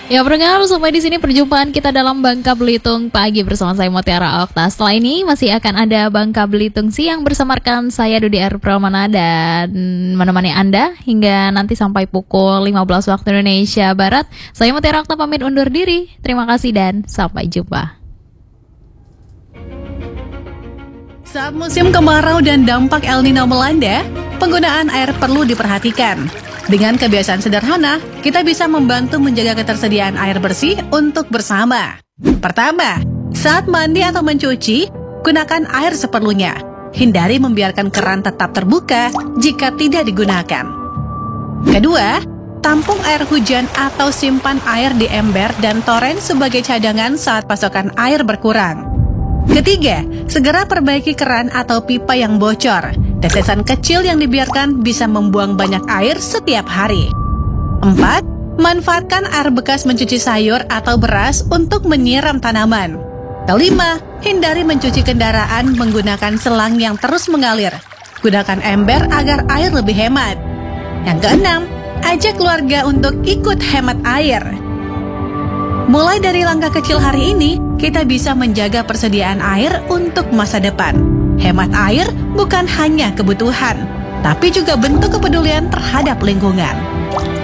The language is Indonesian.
Ya pendengar, sampai di sini perjumpaan kita dalam Bangka Belitung pagi bersama saya Mutiara Okta. Setelah ini masih akan ada Bangka Belitung siang bersama rekan saya Dudi R. Pramana dan menemani Anda hingga nanti sampai pukul 15 waktu Indonesia Barat. Saya Mutiara Okta pamit undur diri. Terima kasih dan sampai jumpa. Saat musim kemarau dan dampak El Nino melanda, penggunaan air perlu diperhatikan. Dengan kebiasaan sederhana, kita bisa membantu menjaga ketersediaan air bersih untuk bersama. Pertama, saat mandi atau mencuci, gunakan air seperlunya. Hindari membiarkan keran tetap terbuka jika tidak digunakan. Kedua, tampung air hujan atau simpan air di ember dan toren sebagai cadangan saat pasokan air berkurang. Ketiga, segera perbaiki keran atau pipa yang bocor. Tetesan kecil yang dibiarkan bisa membuang banyak air setiap hari. 4. Manfaatkan air bekas mencuci sayur atau beras untuk menyiram tanaman. 5. Hindari mencuci kendaraan menggunakan selang yang terus mengalir. Gunakan ember agar air lebih hemat. Yang keenam, ajak keluarga untuk ikut hemat air. Mulai dari langkah kecil hari ini, kita bisa menjaga persediaan air untuk masa depan. Hemat air bukan hanya kebutuhan, tapi juga bentuk kepedulian terhadap lingkungan.